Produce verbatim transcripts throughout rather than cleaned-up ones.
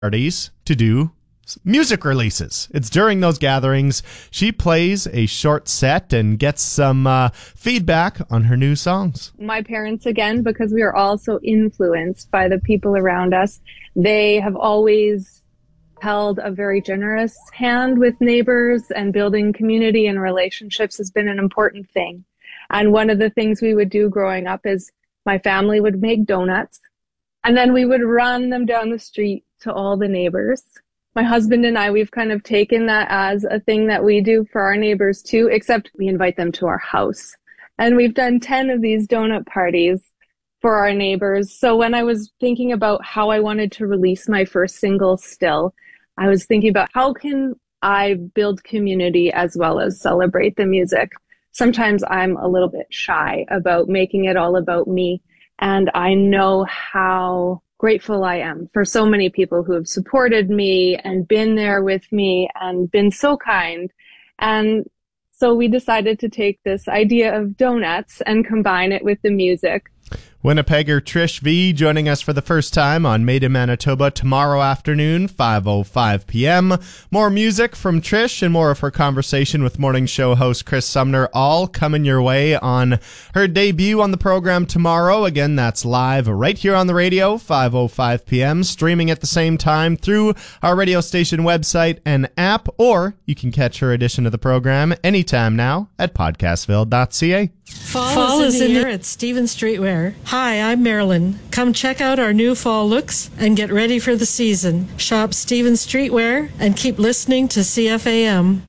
parties to do music releases. It's during those gatherings she plays a short set and gets some uh, feedback on her new songs. My parents, again, because we are all so influenced by the people around us, they have always held a very generous hand with neighbors, and building community and relationships has been an important thing. And one of the things we would do growing up is my family would make donuts, and then we would run them down the street to all the neighbors. My husband and I, we've kind of taken that as a thing that we do for our neighbors too, except we invite them to our house. And we've done ten of these donut parties for our neighbors. So when I was thinking about how I wanted to release my first single Still, I was thinking about how can I build community as well as celebrate the music. Sometimes I'm a little bit shy about making it all about me. And I know how grateful I am for so many people who have supported me and been there with me and been so kind. And so we decided to take this idea of donuts and combine it with the music. Winnipegger Trish V joining us for the first time on Made in Manitoba tomorrow afternoon, five oh five p.m. More music from Trish and more of her conversation with morning show host Chris Sumner, all coming your way on her debut on the program tomorrow. Again, that's live right here on the radio, five oh five p.m., streaming at the same time through our radio station website and app, or you can catch her edition of the program anytime now at podcastville dot c a. Fall, fall is in the air at Stevens Streetwear. Hi, I'm Marilyn. Come check out our new fall looks and get ready for the season. Shop Stevens Streetwear and keep listening to C F A M.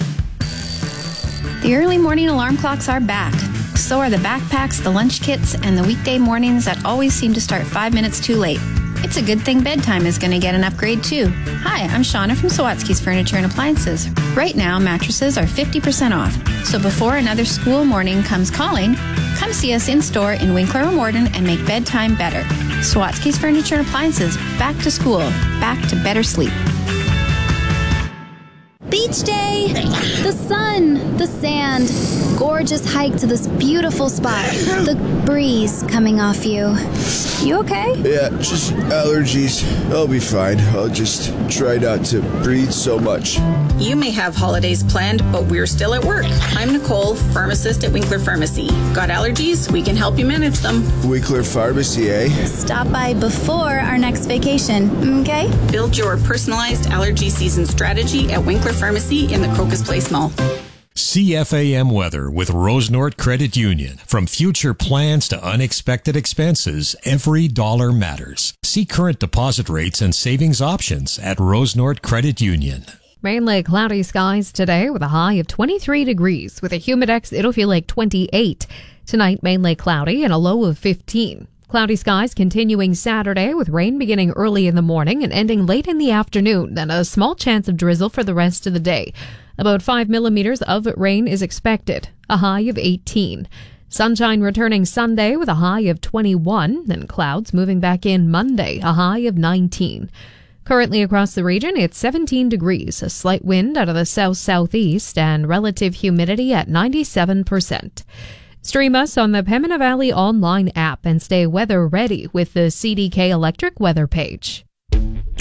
The early morning alarm clocks are back. So are the backpacks, the lunch kits, and the weekday mornings that always seem to start five minutes too late. It's a good thing bedtime is going to get an upgrade too. Hi, I'm Shauna from Sawatsky's Furniture and Appliances. Right now, mattresses are fifty percent off. So before another school morning comes calling, come see us in-store in Winkler or Morden and make bedtime better. Sawatsky's Furniture and Appliances. Back to school. Back to better sleep. Beach day! The sun, the sand, gorgeous hike to this beautiful spot, the breeze coming off you. You okay? Yeah, just allergies. I'll be fine. I'll just try not to breathe so much. You may have holidays planned, but we're still at work. I'm Nicole, pharmacist at Winkler Pharmacy. Got allergies? We can help you manage them. Winkler Pharmacy, eh? Stop by before our next vacation, okay? Build your personalized allergy season strategy at Winkler Pharmacy in the Crocus Place Mall. C F A M weather with Rosenort Credit Union. From future plans to unexpected expenses, every dollar matters. See current deposit rates and savings options at Rosenort Credit Union. Mainly cloudy skies today with a high of twenty-three degrees. With a humidex, it'll feel like twenty-eight. Tonight, mainly cloudy and a low of fifteen. Cloudy skies continuing Saturday with rain beginning early in the morning and ending late in the afternoon, then a small chance of drizzle for the rest of the day. About five millimeters of rain is expected, a high of eighteen. Sunshine returning Sunday with a high of twenty-one, and clouds moving back in Monday, a high of nineteen. Currently across the region, it's seventeen degrees, a slight wind out of the south-southeast, and relative humidity at ninety-seven percent. Stream us on the Pembina Valley online app and stay weather ready with the C D K Electric weather page.